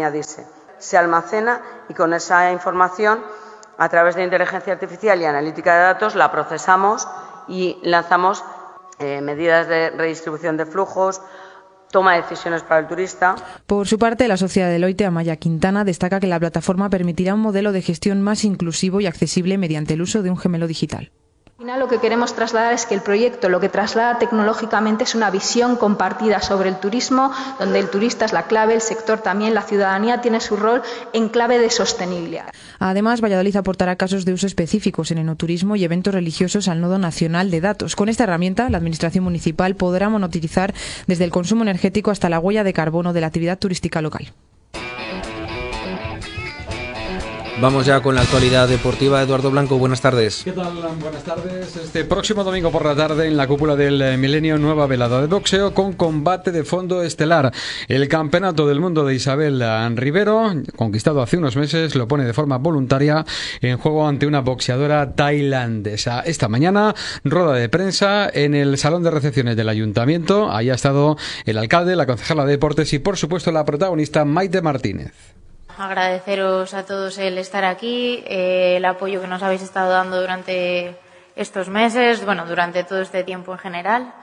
añadirse. Se almacena y con esa información, a través de inteligencia artificial y analítica de datos, la procesamos y lanzamos medidas de redistribución de flujos, toma de decisiones para el turista. Por su parte, la socia de Deloitte, Amaya Quintana, destaca que la plataforma permitirá un modelo de gestión más inclusivo y accesible mediante el uso de un gemelo digital. Al final lo que queremos trasladar es que el proyecto lo que traslada tecnológicamente es una visión compartida sobre el turismo, donde el turista es la clave, el sector también, la ciudadanía tiene su rol en clave de sostenibilidad. Además, Valladolid aportará casos de uso específicos en enoturismo y eventos religiosos al Nodo Nacional de Datos. Con esta herramienta, la Administración Municipal podrá monitorizar desde el consumo energético hasta la huella de carbono de la actividad turística local. Vamos ya con la actualidad deportiva. Eduardo Blanco, buenas tardes. ¿Qué tal? Buenas tardes. Este próximo domingo por la tarde, en la cúpula del Milenio, nueva velada de boxeo con combate de fondo estelar. El Campeonato del Mundo de Isabel Rivero, conquistado hace unos meses, lo pone de forma voluntaria en juego ante una boxeadora tailandesa. Esta mañana, rueda de prensa en el salón de recepciones del Ayuntamiento. Ahí ha estado el alcalde, la concejala de Deportes y, por supuesto, la protagonista Maite Martínez. Agradeceros a todos el estar aquí, el apoyo que nos habéis estado dando durante estos meses, bueno, durante todo este tiempo en general.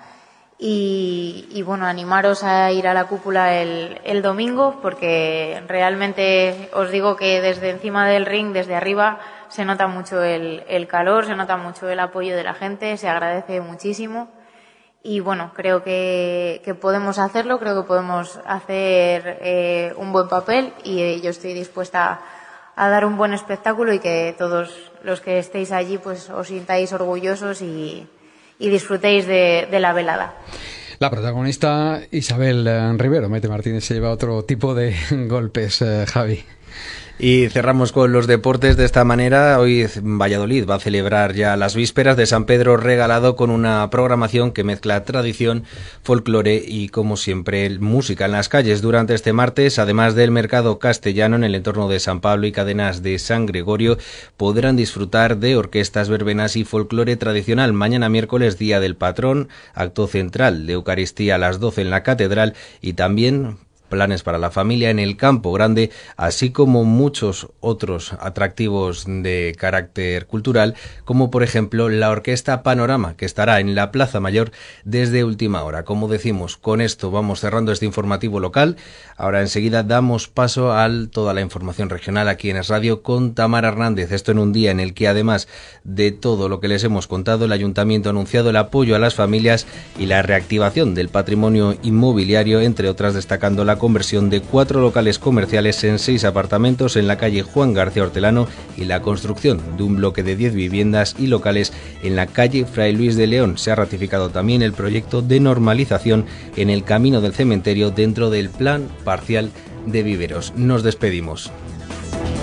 Y bueno, animaros a ir a la cúpula el domingo, porque realmente os digo que desde encima del ring, desde arriba, se nota mucho el calor, se nota mucho el apoyo de la gente, se agradece muchísimo. Y bueno, creo que podemos hacerlo, creo que podemos hacer un buen papel y yo estoy dispuesta a dar un buen espectáculo y que todos los que estéis allí pues os sintáis orgullosos y disfrutéis de la velada. La protagonista Isabel Rivero. Maite Martínez se lleva otro tipo de golpes, Javi. Y cerramos con los deportes de esta manera. Hoy Valladolid va a celebrar ya las vísperas de San Pedro Regalado con una programación que mezcla tradición, folclore y, como siempre, música en las calles durante este martes. Además del mercado castellano en el entorno de San Pablo y cadenas de San Gregorio, podrán disfrutar de orquestas, verbenas y folclore tradicional. Mañana miércoles, Día del Patrón, acto central de Eucaristía a las 12 en la Catedral y también planes para la familia en el Campo Grande, así como muchos otros atractivos de carácter cultural, como por ejemplo la Orquesta Panorama, que estará en la Plaza Mayor desde última hora. Como decimos, con esto vamos cerrando este informativo local. Ahora enseguida damos paso a toda la información regional aquí en Es Radio con Tamara Hernández. Esto en un día en el que, además de todo lo que les hemos contado, el Ayuntamiento ha anunciado el apoyo a las familias y la reactivación del patrimonio inmobiliario, entre otras destacando la conversión de 4 locales comerciales en 6 apartamentos en la calle Juan García Hortelano y la construcción de un bloque de 10 viviendas y locales en la calle Fray Luis de León. Se ha ratificado también el proyecto de normalización en el Camino del Cementerio dentro del Plan Parcial de Viveros. Nos despedimos.